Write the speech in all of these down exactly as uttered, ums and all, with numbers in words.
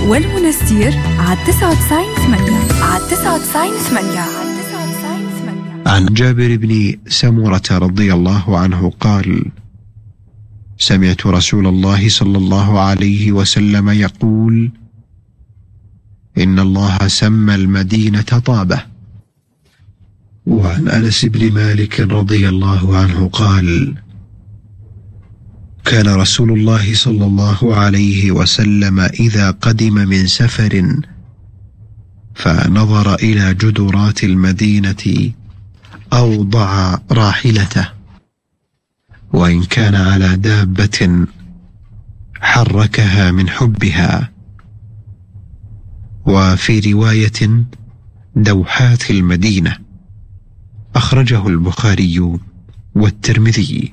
والمنستير على تسعة وتسعين ثمانية على تسعة وتسعين ثمانية. عن جابر بن سمرة رضي الله عنه قال: سمعت رسول الله صلى الله عليه وسلم يقول: إن الله سمى المدينة طابة. وعن أنس بن مالك رضي الله عنه قال: كان رسول الله صلى الله عليه وسلم إذا قدم من سفر فنظر إلى جدرات المدينة أوضع راحلته، وإن كان على دابة حركها من حبها. وفي رواية دوحات المدينة، أخرجه البخاري والترمذي.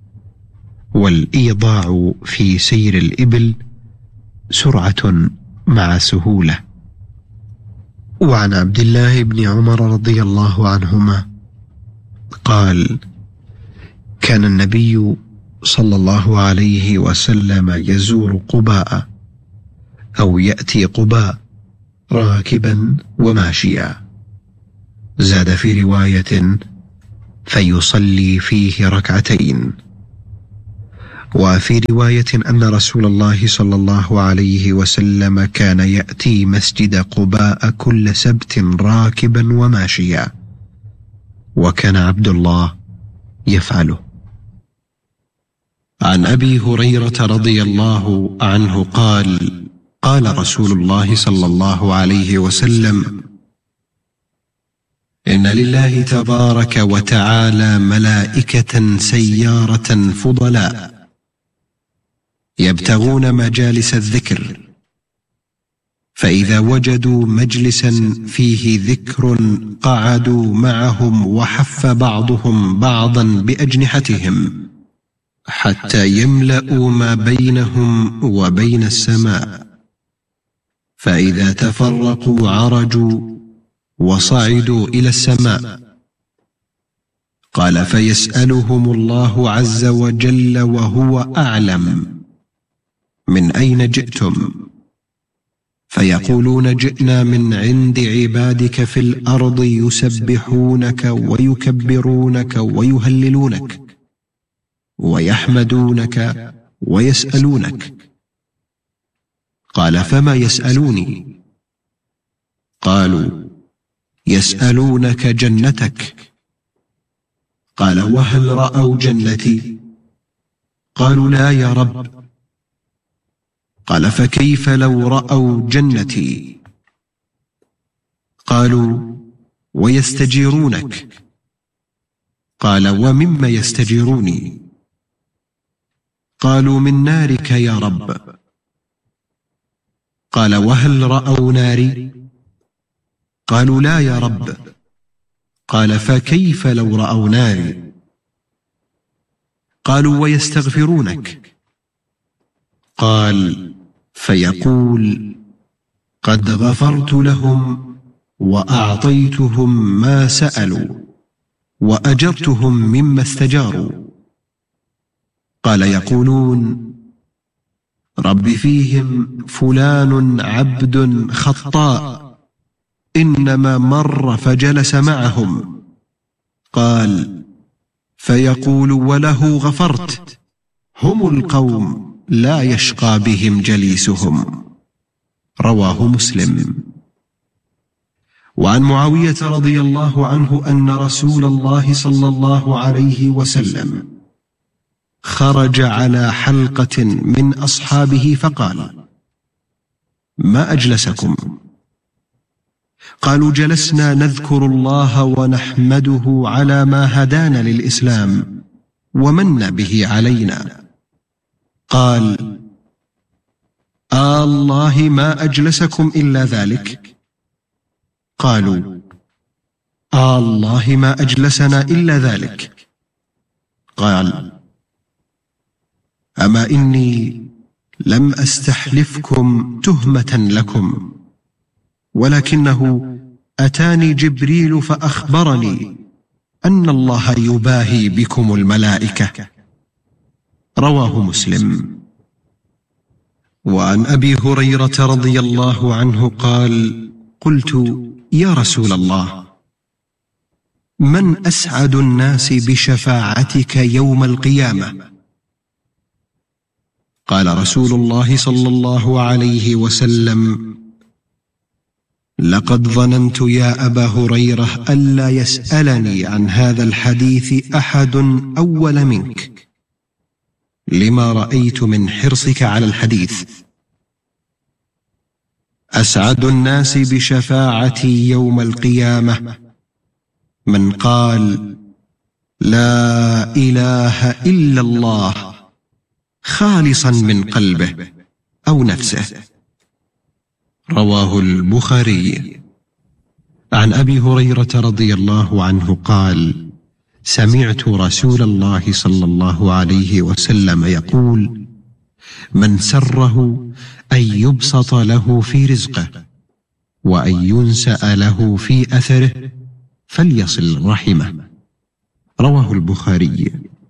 والإيضاع في سير الإبل سرعة مع سهولة. وعن عبد الله بن عمر رضي الله عنهما قال: كان النبي صلى الله عليه وسلم يزور قباء أو يأتي قباء راكبا وماشيا. زاد في رواية: فيصلي فيه ركعتين. وفي رواية أن رسول الله صلى الله عليه وسلم كان يأتي مسجد قباء كل سبت راكبا وماشيا، وكان عبد الله يفعله. عن أبي هريرة رضي الله عنه قال: قال رسول الله صلى الله عليه وسلم: إن لله تبارك وتعالى ملائكة سيارة فضلاء يبتغون مجالس الذكر، فإذا وجدوا مجلسا فيه ذكر قعدوا معهم، وحف بعضهم بعضا بأجنحتهم حتى يملأوا ما بينهم وبين السماء، فإذا تفرقوا عرجوا وصعدوا إلى السماء. قال: فيسألهم الله عز وجل وهو أعلم: من أين جئتم؟ فيقولون: جئنا من عند عبادك في الأرض يسبحونك ويكبرونك ويهللونك ويحمدونك ويسألونك. قال: فما يسألوني؟ قالوا: يسألونك جنتك. قال: وهل رأوا جنتي؟ قالوا: لا يا رب. قال: فكيف لو رأوا جنتي؟ قالوا: ويستجيرونك. قال: ومما يستجيروني؟ قالوا: من نارك يا رب. قال: وهل رأوا ناري؟ قالوا: لا يا رب. قال: فكيف لو رأوا ناري؟ قالوا: ويستغفرونك. قال: فيقول: قد غفرت لهم وأعطيتهم ما سألوا وأجرتهم مما استجاروا. قال: يقولون: رب فيهم فلان عبد خطاء إنما مر فجلس معهم. قال: فيقول: وله غفرت. هم القوم لا يشقى بهم جليسهم. رواه مسلم. وعن معاوية رضي الله عنه أن رسول الله صلى الله عليه وسلم خرج على حلقة من أصحابه فقال: ما أجلسكم؟ قالوا: جلسنا نذكر الله ونحمده على ما هدانا للإسلام ومن به علينا. قال: آه الله ما أجلسكم إلا ذلك؟ قالوا: آه الله ما أجلسنا إلا ذلك. قال: أما إني لم أستحلفكم تهمة لكم، ولكنه أتاني جبريل فأخبرني أن الله يباهي بكم الملائكة. رواه مسلم. وعن أبي هريرة رضي الله عنه قال: قلت: يا رسول الله، من أسعد الناس بشفاعتك يوم القيامة؟ قال رسول الله صلى الله عليه وسلم: لقد ظننت يا أبا هريرة ألا يسألني عن هذا الحديث أحد أول منك، لما رأيت من حرصك على الحديث. أسعد الناس بشفاعتي يوم القيامة من قال: لا إله إلا الله، خالصا من قلبه أو نفسه. رواه البخاري. عن أبي هريرة رضي الله عنه قال: سمعت رسول الله صلى الله عليه وسلم يقول: من سره أن يبسط له في رزقه وأن ينسأ له في أثره فليصل رحمه. رواه البخاري.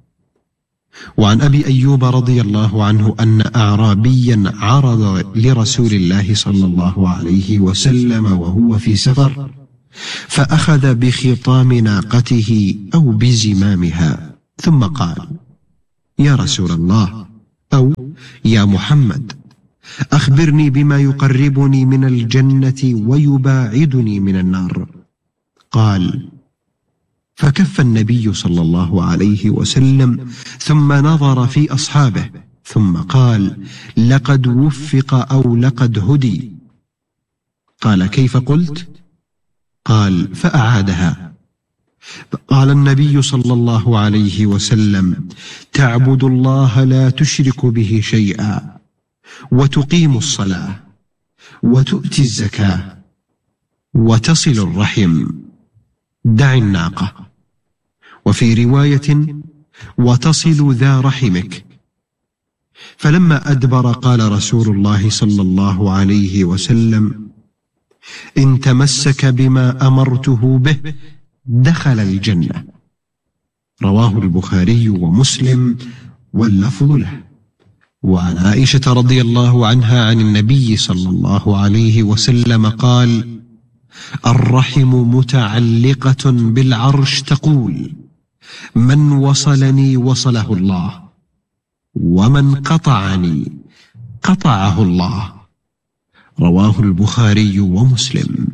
وعن أبي أيوب رضي الله عنه أن أعرابيا عرض لرسول الله صلى الله عليه وسلم وهو في سفر، فأخذ بخطام ناقته أو بزمامها، ثم قال: يا رسول الله، أو يا محمد، أخبرني بما يقربني من الجنة ويباعدني من النار. قال: فكف النبي صلى الله عليه وسلم ثم نظر في أصحابه ثم قال: لقد وفق أو لقد هدي. قال: كيف قلت؟ قال: فأعادها. قال النبي صلى الله عليه وسلم: تعبد الله لا تشرك به شيئا، وتقيم الصلاة، وتؤتي الزكاة، وتصل الرحم، دع الناقة. وفي رواية: وتصل ذا رحمك. فلما أدبر قال رسول الله صلى الله عليه وسلم: إن تمسك بما أمرته به دخل الجنة. رواه البخاري ومسلم واللفظ له. وعن عائشة رضي الله عنها عن النبي صلى الله عليه وسلم قال: الرحم متعلقة بالعرش تقول: من وصلني وصله الله، ومن قطعني قطعه الله. رواه البخاري ومسلم.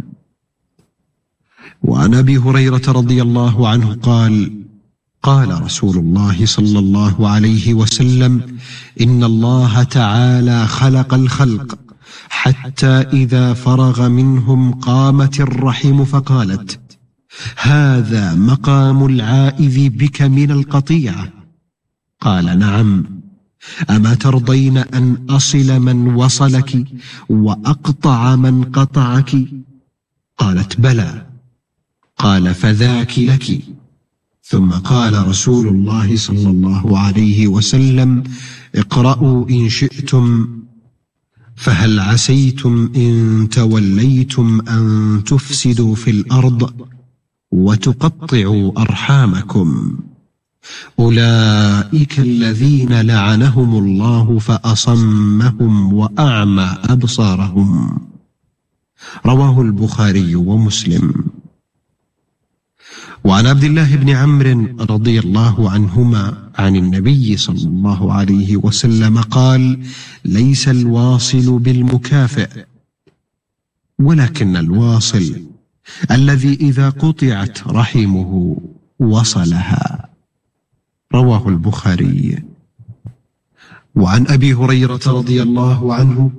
وعن أبي هريرة رضي الله عنه قال: قال رسول الله صلى الله عليه وسلم: إن الله تعالى خلق الخلق حتى إذا فرغ منهم قامت الرحم فقالت: هذا مقام العائذ بك من القطيعة. قال: نعم، أما ترضين أن أصل من وصلك وأقطع من قطعك؟ قالت: بلى. قال: فذاك لك. ثم قال رسول الله صلى الله عليه وسلم: اقرأوا إن شئتم: فهل عسيتم إن توليتم أن تفسدوا في الأرض وتقطعوا أرحامكم، أولئك الذين لعنهم الله فأصمهم وأعمى أبصارهم. رواه البخاري ومسلم. وعن عبد الله بن عمرو رضي الله عنهما عن النبي صلى الله عليه وسلم قال: ليس الواصل بالمكافئ، ولكن الواصل الذي إذا قطعت رحمه وصلها. رواه البخاري. وعن أبي هريرة رضي الله عنه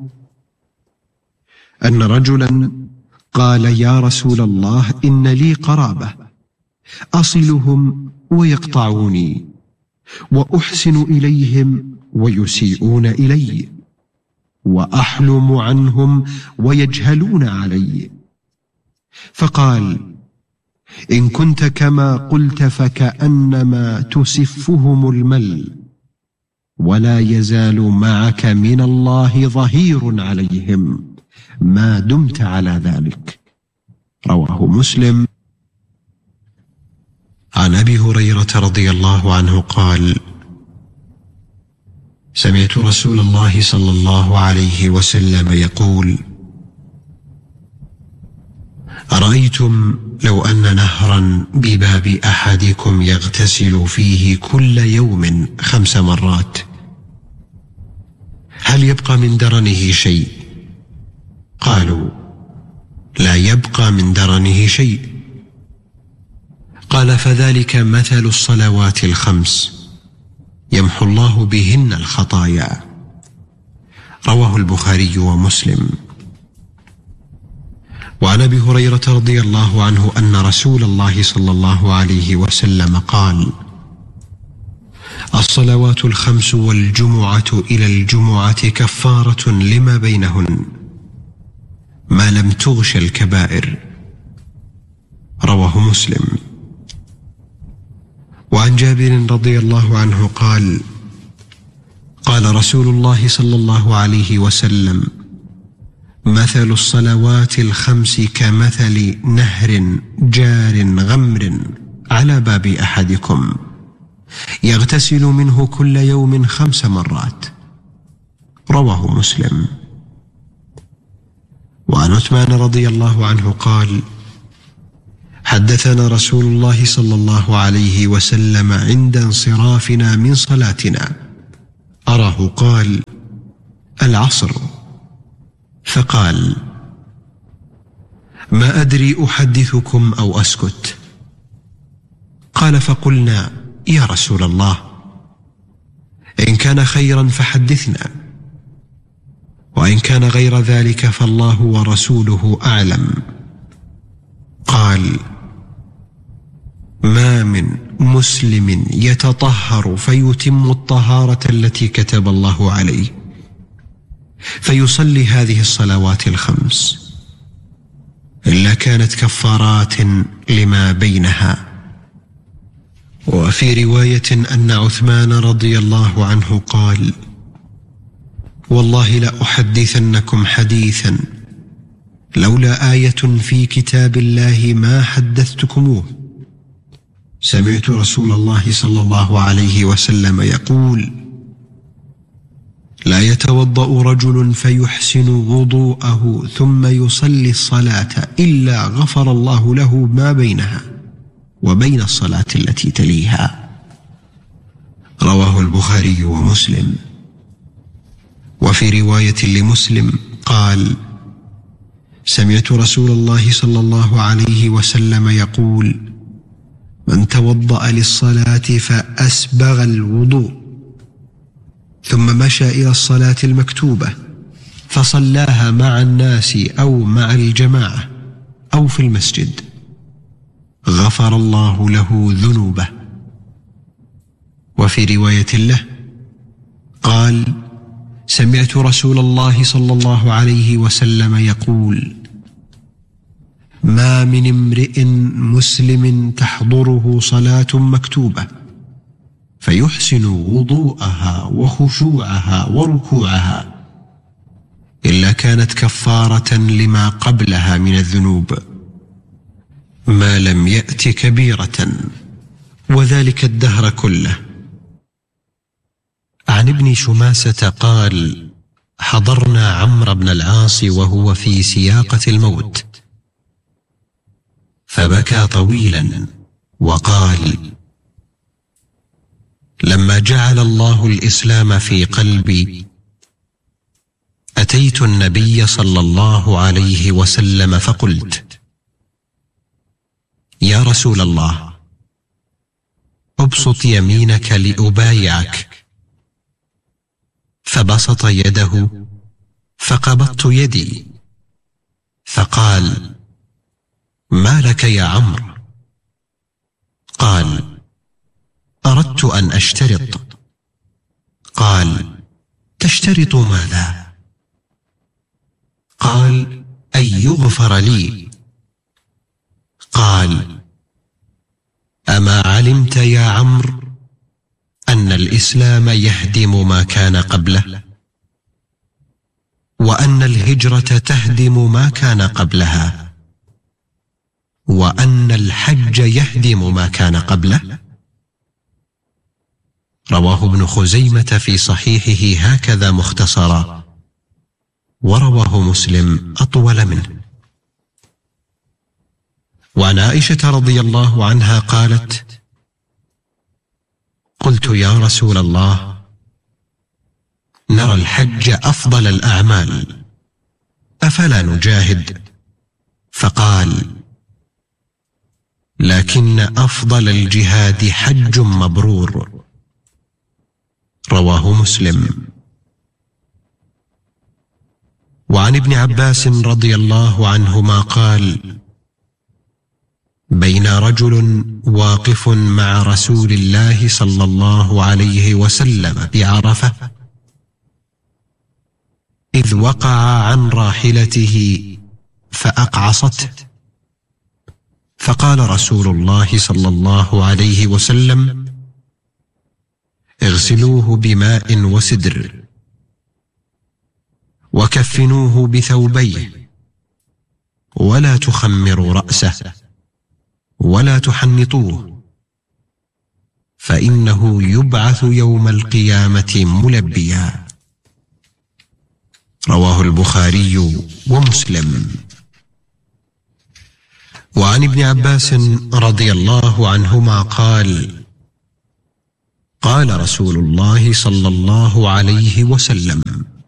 أن رجلا قال: يا رسول الله، إن لي قرابة أصلهم ويقطعوني، وأحسن إليهم ويسيئون إلي، وأحلم عنهم ويجهلون علي. فقال: إن كنت كما قلت فكأنما تسفهم المل، ولا يزال معك من الله ظهير عليهم ما دمت على ذلك. رواه مسلم. عن أبي هريرة رضي الله عنه قال: سمعت رسول الله صلى الله عليه وسلم يقول: أرأيتم لو أن نهرا بباب أحدكم يغتسل فيه كل يوم خمس مرات، هل يبقى من درنه شيء؟ قالوا: لا يبقى من درنه شيء. قال: فذلك مثل الصلوات الخمس يمحو الله بهن الخطايا. رواه البخاري ومسلم. وعن أبي هريرة رضي الله عنه أن رسول الله صلى الله عليه وسلم قال: الصلوات الخمس والجمعة إلى الجمعة كفارة لما بينهن ما لم تغش الكبائر. رواه مسلم. وعن جابر رضي الله عنه قال: قال رسول الله صلى الله عليه وسلم: مثل الصلوات الخمس كمثل نهر جار غمر على باب أحدكم يغتسل منه كل يوم خمس مرات. رواه مسلم. وعن عثمان رضي الله عنه قال: حدثنا رسول الله صلى الله عليه وسلم عند انصرافنا من صلاتنا، أراه قال: العصر، فقال: ما أدري أحدثكم أو أسكت. قال: فقلنا: يا رسول الله، إن كان خيرا فحدثنا، وإن كان غير ذلك فالله ورسوله أعلم. قال: ما من مسلم يتطهر فيتم الطهارة التي كتب الله عليه فيصلي هذه الصلوات الخمس إلا كانت كفارات لما بينها. وفي رواية أن عثمان رضي الله عنه قال: والله لأحدثنكم حديثا لولا آية في كتاب الله ما حدثتكموه. سمعت رسول الله صلى الله عليه وسلم يقول: لا يتوضأ رجل فيحسن وضوءه ثم يصلي الصلاة إلا غفر الله له ما بينها وبين الصلاة التي تليها. رواه البخاري ومسلم. وفي رواية لمسلم قال: سمعت رسول الله صلى الله عليه وسلم يقول: من توضأ للصلاة فأسبغ الوضوء ثم مشى إلى الصلاة المكتوبة فصلاها مع الناس أو مع الجماعة أو في المسجد غفر الله له ذنوبه. وفي رواية له قال: سمعت رسول الله صلى الله عليه وسلم يقول: ما من امرئ مسلم تحضره صلاة مكتوبة فيحسن وضوءها وخشوعها وركوعها إلا كانت كفارة لما قبلها من الذنوب ما لم يأت كبيرة، وذلك الدهر كله. عن ابن شماسة قال: حضرنا عمرو بن العاص وهو في سياقة الموت فبكى طويلا وقال: لما جعل الله الإسلام في قلبي أتيت النبي صلى الله عليه وسلم فقلت: يا رسول الله، ابسط يمينك لأبايعك. فبسط يده فقبضت يدي فقال: ما لك يا عمرو؟ قال: أردت أن أشترط. قال: تشترط ماذا؟ قال: أن يغفر لي. قال: أما علمت يا عمرو أن الإسلام يهدم ما كان قبله، وأن الهجرة تهدم ما كان قبلها، وأن الحج يهدم ما كان قبله؟ رواه ابن خزيمة في صحيحه هكذا مختصرا، ورواه مسلم أطول منه. وعن عائشة رضي الله عنها قالت: قلت يا رسول الله، نرى الحج أفضل الأعمال، أفلا نجاهد؟ فقال: لكن أفضل الجهاد حج مبرور. رواه مسلم. وعن ابن عباس رضي الله عنهما قال: بين رجل واقف مع رسول الله صلى الله عليه وسلم بعرفة إذ وقع عن راحلته فأقعصته، فقال رسول الله صلى الله عليه وسلم: اغسلوه بماء وسدر، وكفنوه بثوبيه، ولا تخمروا رأسه، ولا تحنطوه، فإنه يبعث يوم القيامة ملبيا. رواه البخاري ومسلم. وعن ابن عباس رضي الله عنهما قال: قال رسول الله صلى الله عليه وسلم: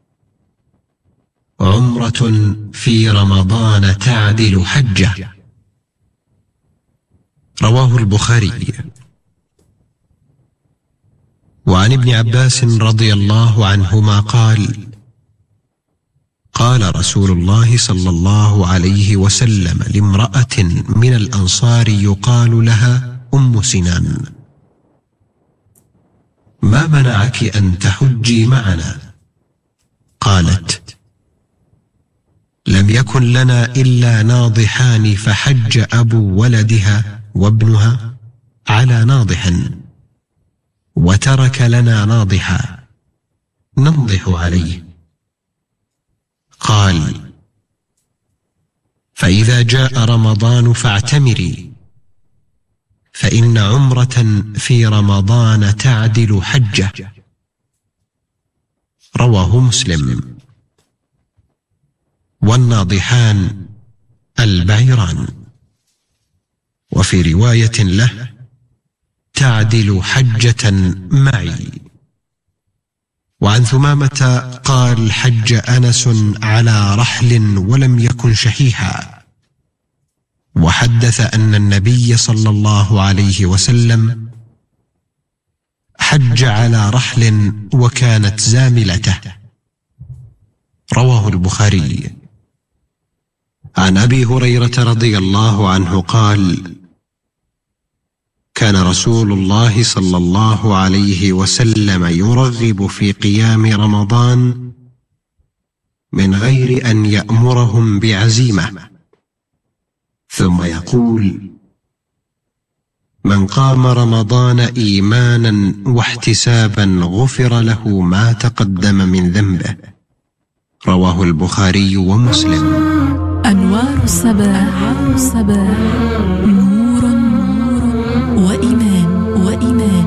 عمرة في رمضان تعدل حجة. رواه البخاري. وعن ابن عباس رضي الله عنهما قال: قال رسول الله صلى الله عليه وسلم لامرأة من الأنصار يقال لها أم سنان: ما منعك أن تحجي معنا؟ قالت: لم يكن لنا إلا ناضحان، فحج أبو ولدها وابنها على ناضح، وترك لنا ناضحا ننضح عليه. قال: فإذا جاء رمضان فاعتمري، فإن عمرة في رمضان تعدل حجة. رواه مسلم. والناضحان البعيران. وفي رواية له: تعدل حجة معي. وعن ثمامة قال: حج أنس على رحل ولم يكن شحيحا، وحدث أن النبي صلى الله عليه وسلم حج على رحل وكانت زاملته. رواه البخاري. عن أبي هريرة رضي الله عنه قال: كان رسول الله صلى الله عليه وسلم يرغب في قيام رمضان من غير أن يأمرهم بعزيمة، ثم يقول: من قام رمضان إيمانا واحتسابا غفر له ما تقدم من ذنبه. رواه البخاري ومسلم. أنوار الصباح، الصباح نور وإيمان وإيمان.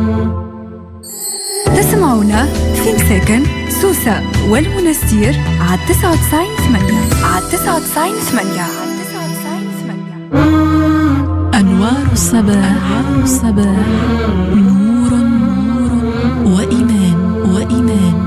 تسمعونا في مساكن سوسة والمنستير على تسعة وتسعين ثمانية على تسعة وتسعين ثمانية. أنوار الصباح، الصباح نور وإيمان وإيمان.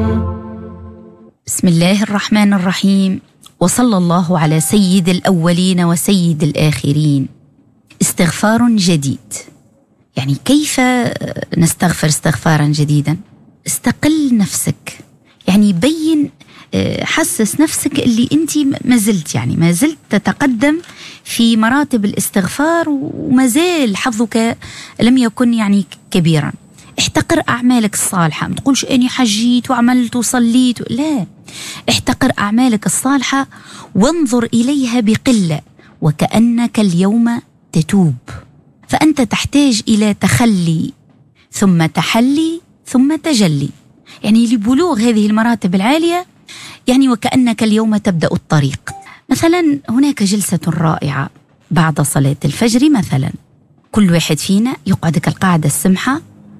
بسم الله الرحمن الرحيم، وصلى الله على سيد الأولين وسيد الآخرين. استغفار جديد، يعني كيف نستغفر استغفارا جديدا؟ استقل نفسك، يعني بين، حسس نفسك اللي انت ما زلت يعني ما زلت تتقدم في مراتب الاستغفار، وما زال حظك لم يكن يعني كبيرا. احتقر أعمالك الصالحة، ما تقولش أني حجيت وعملت وصليت، لا، احتقر أعمالك الصالحة وانظر إليها بقلة، وكأنك اليوم تتوب. فأنت تحتاج إلى تخلي ثم تحلي ثم تجلي، يعني لبلوغ هذه المراتب العالية، يعني وكأنك اليوم تبدأ الطريق. مثلا هناك جلسة رائعة بعد صلاة الفجر، مثلا كل واحد فينا يقعد كالقاعدة السمحة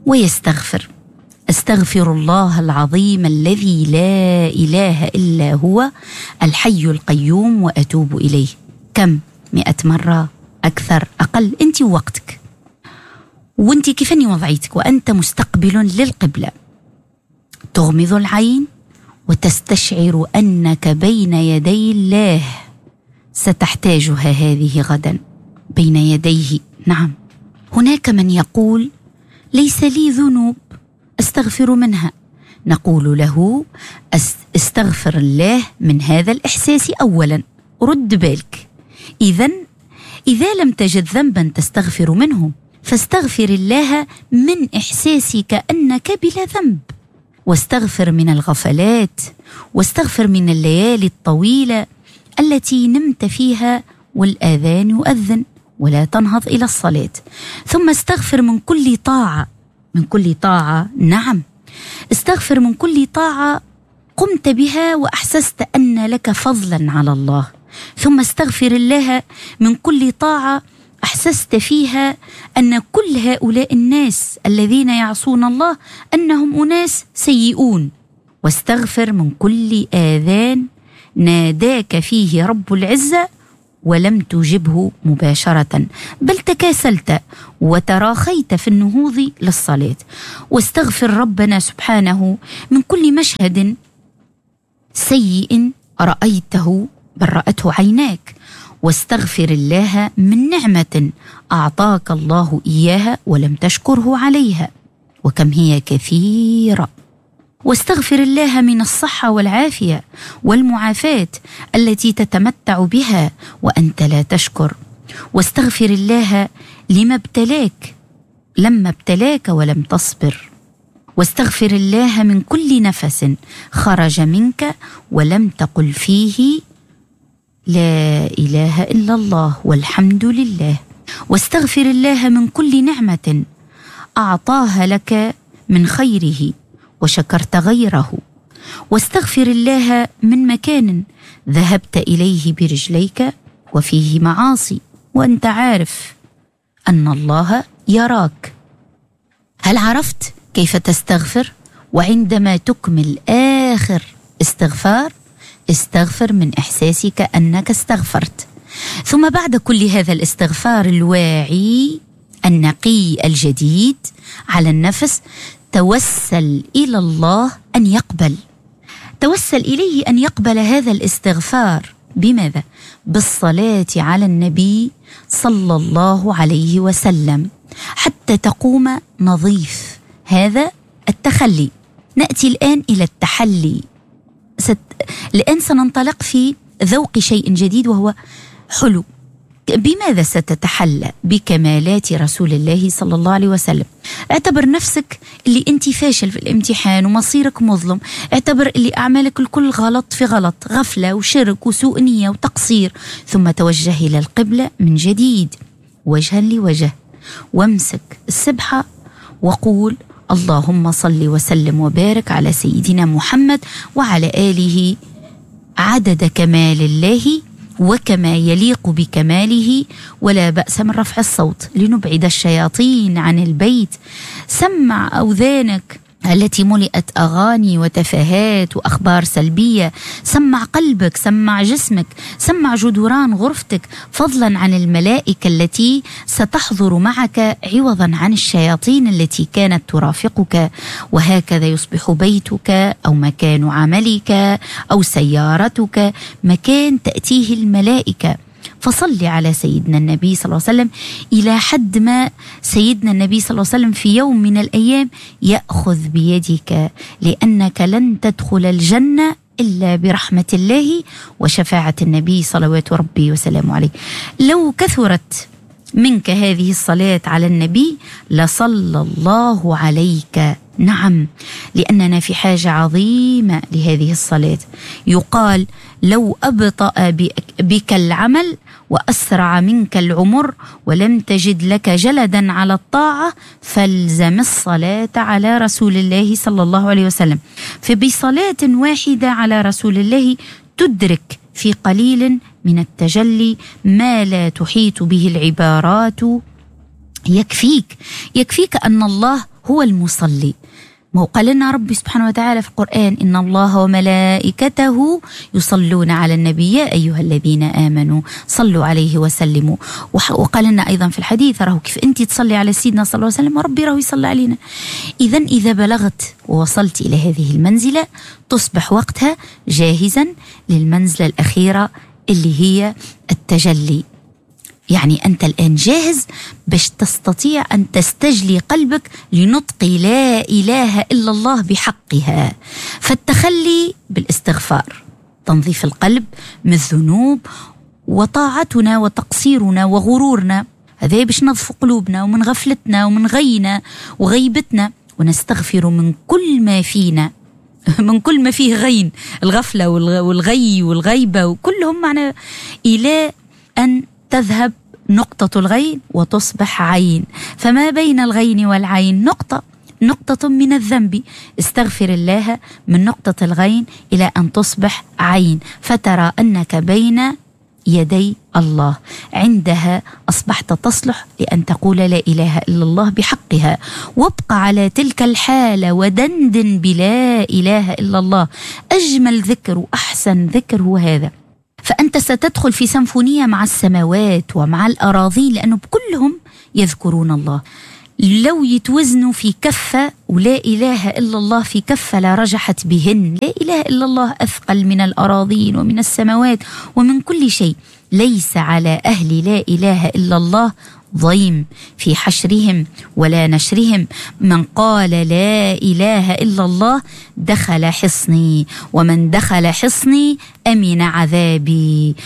ويستغفر. استغفر الله العظيم الذي لا إله إلا هو الحي القيوم وأتوب إليه. كم؟ مئة مرة؟ أكثر؟ أقل؟ أنت ووقتك، وأنت كيفني وضعيتك، وأنت مستقبل للقبلة. تغمض العين وتستشعر أنك بين يدي الله، ستحتاجها هذه غدا بين يديه. نعم، هناك من يقول ليس لي ذنوب أستغفر منها. نقول له استغفر الله من هذا الإحساس أولا، رد بالك. إذن إذا لم تجد ذنبا تستغفر منه فاستغفر الله من إحساسك أنك بلا ذنب، واستغفر من الغفلات، واستغفر من الليالي الطويلة التي نمت فيها والآذان يؤذن ولا تنهض إلى الصلاة. ثم استغفر من كل طاعة، من كل طاعة. نعم، استغفر من كل طاعة قمت بها وأحسست أن لك فضلا على الله. ثم استغفر الله من كل طاعة أحسست فيها أن كل هؤلاء الناس الذين يعصون الله أنهم أناس سيئون. واستغفر من كل آذان ناداك فيه رب العزة ولم تجبه مباشرة، بل تكاسلت وتراخيت في النهوض للصلاة. واستغفر ربنا سبحانه من كل مشهد سيء رأيته بل رأته عيناك. واستغفر الله من نعمة أعطاك الله إياها ولم تشكره عليها، وكم هي كثيرة. واستغفر الله من الصحة والعافية والمعافاة التي تتمتع بها وأنت لا تشكر. واستغفر الله لما ابتلاك لما ابتلاك ولم تصبر. واستغفر الله من كل نفس خرج منك ولم تقل فيه لا إله إلا الله والحمد لله. واستغفر الله من كل نعمة أعطاها لك من خيره وشكرت غيره. واستغفر الله من مكان ذهبت إليه برجليك وفيه معاصي وأنت عارف أن الله يراك. هل عرفت كيف تستغفر؟ وعندما تكمل آخر استغفار استغفر من إحساسك أنك استغفرت. ثم بعد كل هذا الاستغفار الواعي النقي الجديد على النفس توسل إلى الله أن يقبل توسل إليه أن يقبل هذا الاستغفار. بماذا؟ بالصلاة على النبي صلى الله عليه وسلم حتى تقوم نظيف. هذا التخلي. نأتي الآن إلى التحلي. ست... الآن سننطلق في ذوق شيء جديد وهو حلو. بماذا ستتحلى؟ بكمالات رسول الله صلى الله عليه وسلم. اعتبر نفسك اللي انت فاشل في الامتحان ومصيرك مظلم، اعتبر اللي أعمالك الكل غلط في غلط، غفلة وشرك وسوء نية وتقصير. ثم توجه إلى القبلة من جديد وجها لوجه، وامسك السبحة وقول اللهم صل وسلم وبارك على سيدنا محمد وعلى آله عدد كمال الله وكما يليق بكماله، ولا بأس من رفع الصوت لنبعد الشياطين عن البيت. سمع أذانك التي ملئت أغاني وتفاهات وأخبار سلبية، سمع قلبك، سمع جسمك، سمع جدران غرفتك، فضلا عن الملائكة التي ستحضر معك عوضا عن الشياطين التي كانت ترافقك. وهكذا يصبح بيتك أو مكان عملك أو سيارتك مكان تأتيه الملائكة. فصل على سيدنا النبي صلى الله عليه وسلم إلى حد ما سيدنا النبي صلى الله عليه وسلم في يوم من الأيام يأخذ بيدك، لأنك لن تدخل الجنة إلا برحمة الله وشفاعة النبي صلوات ربي وسلامه عليه. لو كثرت منك هذه الصلاة على النبي لصلى الله عليك. نعم، لأننا في حاجة عظيمة لهذه الصلاة. يقال لو أبطأ بك العمل وأسرع منك العمر ولم تجد لك جلدا على الطاعة فالزم الصلاة على رسول الله صلى الله عليه وسلم. فبصلاة واحدة على رسول الله تدرك في قليل من التجلي ما لا تحيط به العبارات يكفيك يكفيك أن الله هو المصلي. ما هو قال لنا ربي سبحانه وتعالى في القرآن: إن الله وملائكته يصلون على النبي يا أيها الذين آمنوا صلوا عليه وسلموا. وقال لنا أيضا في الحديث: راهو كيف أنت تصلي على سيدنا صلى الله عليه وسلم وربي راهو يصلي علينا. إذن إذا بلغت ووصلت إلى هذه المنزلة تصبح وقتها جاهزا للمنزلة الأخيرة اللي هي التجلي. يعني أنت الآن جاهز باش تستطيع أن تستجلي قلبك لنطق لا إله إلا الله بحقها. فالتخلي بالاستغفار، تنظيف القلب من الذنوب، وطاعتنا وتقصيرنا وغرورنا، هذا باش نظف قلوبنا ومن غفلتنا ومن غينا وغيبتنا، ونستغفر من كل ما فينا، من كل ما فيه غين، الغفلة والغي والغيبة وكلهم معنا، إلى أن تذهب نقطة الغين وتصبح عين. فما بين الغين والعين نقطة نقطة من الذنب، استغفر الله من نقطة الغين إلى أن تصبح عين، فترى أنك بين يدي الله. عندها أصبحت تصلح لأن تقول لا إله إلا الله بحقها. وابقى على تلك الحالة ودندن بلا إله إلا الله. أجمل ذكر وأحسن ذكر هو هذا. فأنت ستدخل في سيمفونية مع السماوات ومع الأراضين، لأنه كلهم يذكرون الله. لو يتوزنوا في كفة ولا إله إلا الله في كفة لا رجحت بهن. لا إله إلا الله أثقل من الأراضين ومن السماوات ومن كل شيء. ليس على أهل لا إله إلا الله ضيم في حشرهم ولا نشرهم. من قال لا إله إلا الله دخل حصني، ومن دخل حصني أمن عذابي.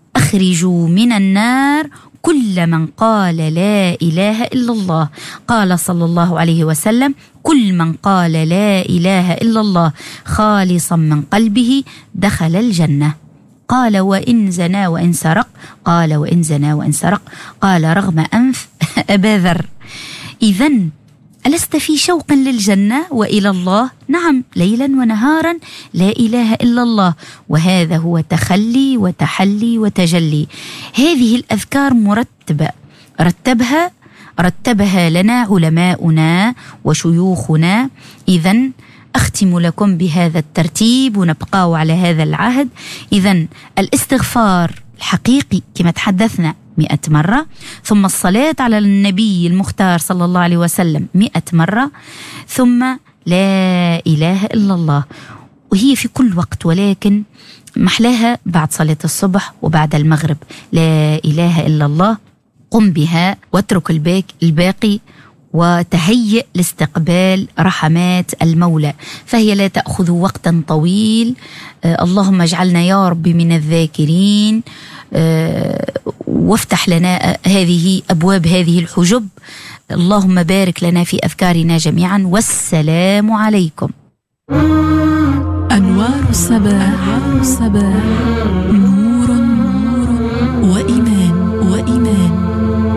أخرجوا من النار كل من قال لا إله إلا الله. قال صلى الله عليه وسلم: كل من قال لا إله إلا الله خالصا من قلبه دخل الجنة. قال: وإن زنا وإن سرق؟ قال: وإن زنا وإن سرق؟ قال: رغم أنف أبا ذر. إذن ألست في شوق للجنة وإلى الله؟ نعم، ليلا ونهارا لا إله إلا الله. وهذا هو تخلي وتحلي وتجلي. هذه الأذكار مرتبة، رتبها رتبها لنا علماؤنا وشيوخنا. إذن أختم لكم بهذا الترتيب ونبقى على هذا العهد. إذن الاستغفار الحقيقي كما تحدثنا مئة مرة، ثم الصلاة على النبي المختار صلى الله عليه وسلم مئة مرة، ثم لا إله إلا الله. وهي في كل وقت، ولكن محلاها بعد صلاة الصبح وبعد المغرب. لا إله إلا الله، قم بها واترك الباقي وتهيئ لاستقبال رحمات المولى، فهي لا تأخذ وقتا طويل. آه اللهم اجعلنا يا رب من الذاكرين، آه وافتح لنا هذه أبواب هذه الحجب. اللهم بارك لنا في أذكارنا جميعا، والسلام عليكم. أنوار الصباح, أنوار الصباح نور نور وإيمان وإيمان.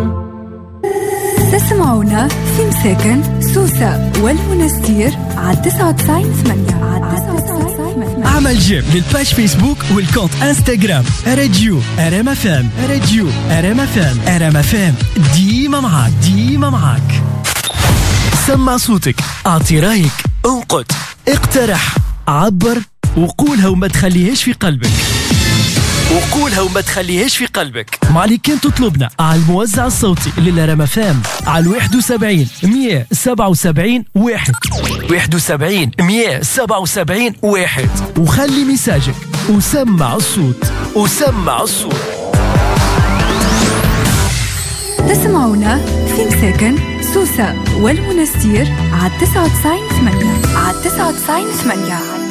تسمعونا في مساكن سوسة والمنستير على تسعة وتسعين ثمانية. اعمل جيم للباج فيسبوك والكونت انستغرام راديو ار ام اف ام. راديو ار ام اف ام. ار ام اف ام ديما معاك، ديما معاك. سمع صوتك، اعطي رايك، انقد، اقترح، عبر، وقولها وما تخليهاش في قلبك. وقولها وما تخليهاش في قلبك. ما عليك كان تطلبنا على الموزع الصوتي للرام فام على واحد وسبعين مية سبعة وسبعين واحد واحد وسبعين مية سبعة وسبعين واحد، وخلي مساجك وسمع الصوت وسمع الصوت. تسمعونا في مساكن سوسة والمنستير على تسعة وتسعين ثمانية على تسعة وتسعين ثمانية.